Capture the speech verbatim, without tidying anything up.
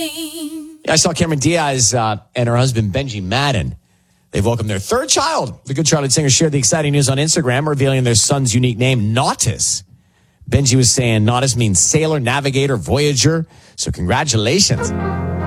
morning. I saw Cameron Diaz uh, and her husband, Benji Madden. They've welcomed their third child. The Good Charlotte singer shared the exciting news on Instagram, revealing their son's unique name, Nautis. Benji was saying Nautis means sailor, navigator, voyager. So congratulations.